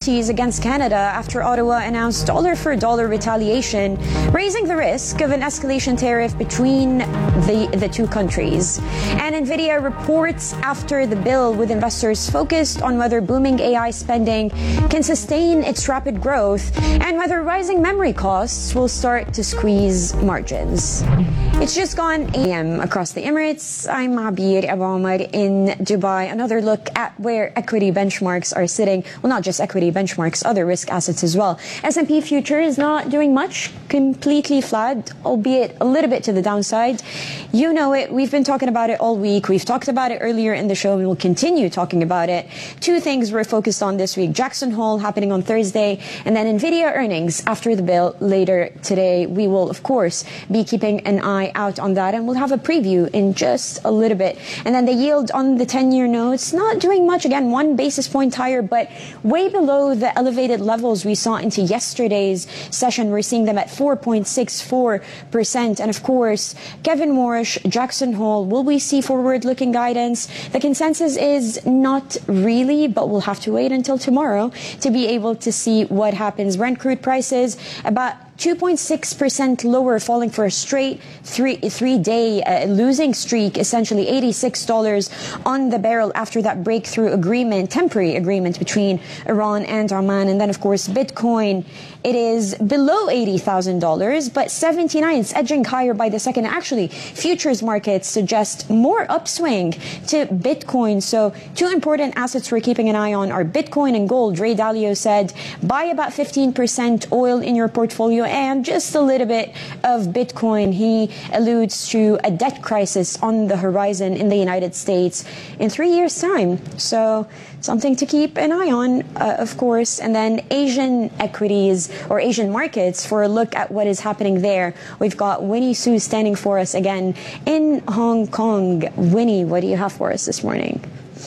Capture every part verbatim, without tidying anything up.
penalties against Canada after Ottawa announced dollar-for-dollar retaliation, raising the risk of an escalation tariff between the, the two countries. And NVIDIA reports after the bill, with investors focused on whether booming A I spending can sustain its rapid growth and whether rising memory costs will start to squeeze margins. It's just gone eight a m across the Emirates. I'm Abir Abomar in Dubai. Another look at where equity benchmarks are sitting. Well, not just equity benchmarks, other risk assets as well. S and P future is not doing much, completely flat, albeit a little bit to the downside. You know it. We've been talking about it all week. We've talked about it earlier in the show. We will continue talking about it. Two things we're focused on this week. Jackson Hole happening on Thursday, and then NVIDIA earnings after the bill later today. We will, of course, be keeping an eye out on that, and we'll have a preview in just a little bit. And then the yield on the ten-year notes, not doing much. Again, one basis point higher, but way below the elevated levels we saw into yesterday's session. We're seeing them at four point six four percent. And of course, Kevin Warsh, Jackson Hole, will we see forward-looking guidance? The consensus is not really, but we'll have to wait until tomorrow to be able to see what happens. Brent crude prices about two point six percent lower, falling for a straight three, three-day uh, losing streak, essentially eighty-six dollars on the barrel after that breakthrough agreement, temporary agreement between Iran and Oman. And then, of course, Bitcoin, it is below eighty thousand dollars, but seventy-nine, it's edging higher by the second. Actually, futures markets suggest more upswing to Bitcoin. So two important assets we're keeping an eye on are Bitcoin and gold. Ray Dalio said, buy about fifteen percent oil in your portfolio and just a little bit of Bitcoin. He alludes to a debt crisis on the horizon in the United States in three years' time. So something to keep an eye on, uh, of course. And then Asian equities or Asian markets, for a look at what is happening there. We've got Winnie Su standing for us again in Hong Kong. Winnie, what do you have for us this morning?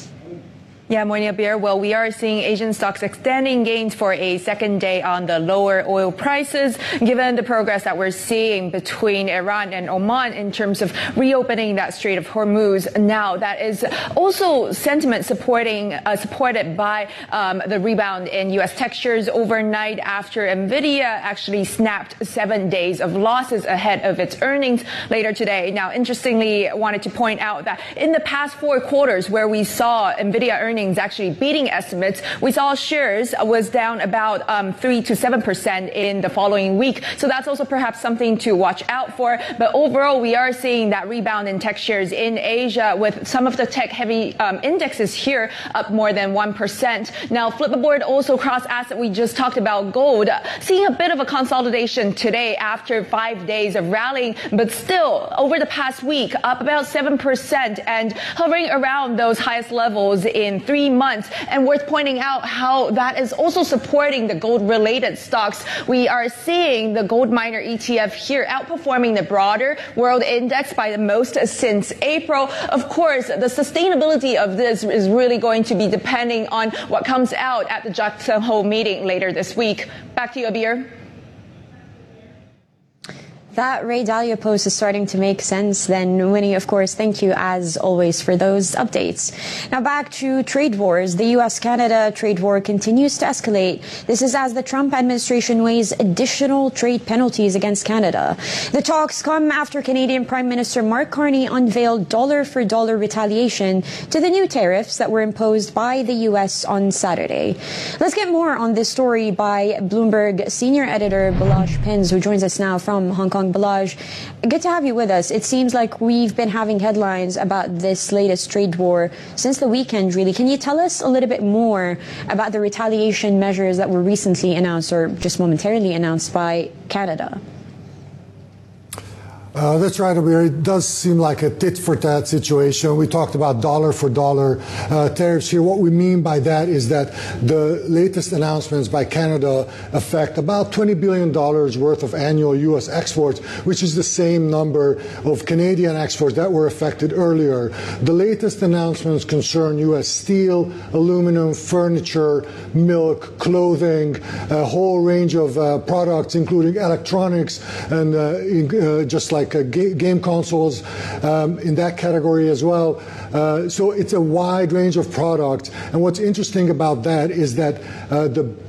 Yeah, morning, Abir. Well, we are seeing Asian stocks extending gains for a second day on the lower oil prices, given the progress that we're seeing between Iran and Oman in terms of reopening that Strait of Hormuz. Now, that is also sentiment supporting, uh, supported by um, the rebound in U S tech shares overnight after NVIDIA actually snapped seven days of losses ahead of its earnings later today. Now, interestingly, I wanted to point out that in the past four quarters where we saw NVIDIA earnings actually beating estimates, we saw shares was down about um, three to seven percent in the following week. So that's also perhaps something to watch out for. But overall, we are seeing that rebound in tech shares in Asia, with some of the tech-heavy um, indexes here up more than one percent. Now, flip aboard also cross-asset, we just talked about gold, seeing a bit of a consolidation today after five days of rallying, but still over the past week up about seven percent and hovering around those highest levels in three months. And worth pointing out how that is also supporting the gold-related stocks. We are seeing the gold miner E T F here outperforming the broader world index by the most since April. Of course, the sustainability of this is really going to be depending on what comes out at the Jackson Hole meeting later this week. Back to you, Abir. That Ray Dalio post is starting to make sense then. Winnie, of course, thank you as always for those updates. Now back to trade wars. The U S Canada trade war continues to escalate. This is as the Trump administration weighs additional trade penalties against Canada. The talks come after Canadian Prime Minister Mark Carney unveiled dollar-for-dollar retaliation to the new tariffs that were imposed by the U S on Saturday. Let's get more on this story by Bloomberg senior editor Balazs Pins, who joins us now from Hong Kong. Balazs, good to have you with us. It seems like we've been having headlines about this latest trade war since the weekend, really. Can you tell us a little bit more about the retaliation measures that were recently announced or just momentarily announced by Canada? Uh, that's right, Abir. It does seem like a tit-for-tat situation. We talked about dollar-for-dollar uh, tariffs here. What we mean by that is that the latest announcements by Canada affect about twenty billion dollars worth of annual U S exports, which is the same number of Canadian exports that were affected earlier. The latest announcements concern U S steel, aluminum, furniture, milk, clothing, a whole range of uh, products, including electronics and uh, in, uh, just like like uh, ga game consoles um, in that category as well. Uh, so it's a wide range of products. And what's interesting about that is that uh, the